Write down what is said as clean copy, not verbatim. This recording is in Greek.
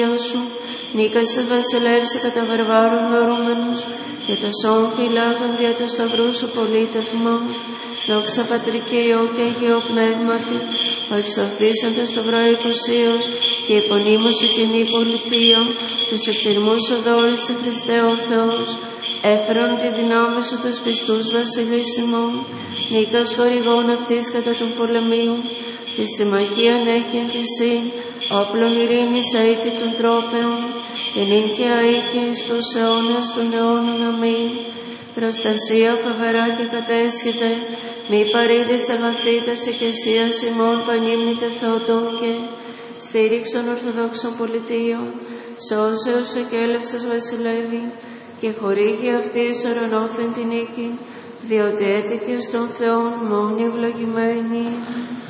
σου, νίκασες βασιλεύσε κατά βαρβάρων δωρούμενους, και το σώμα φυλάτων δια του σταυρού σου πολίτευμα. Δόξα Πατρί και Υιό και Αγίο Πνεύματι, ο εξορθήσαντος το βρωοικοσίος και υπονείμως η κοινή πολιτεία, τους εκτιρμούς οδόρισε Χριστέ ο Θεός, έφερον τη δυνάμει σου τους πιστούς βασιλείς ημών, νίκας χορηγών αυτής κατά των πολεμίων, τη συμμαχίαν έχει ενθυσή, όπλων ειρήνης αήτη των τρόπεων, και νυν και αεί και εις τους αιώνας των αιώνων. Αμήν. Προστασία φοβερά και κατέσχεται, μη παρήδης αγαθήτας εκκλησίας ημών πανύμνητε Θεοτόκε, στήριξον ορθοδόξων πολιτείων, σώσεως εκέλευσας βασιλεύει, και χορήγει αυτής ορονόφεν την νίκη, διότι έτυχε στον Θεόν μόνη ευλογημένη.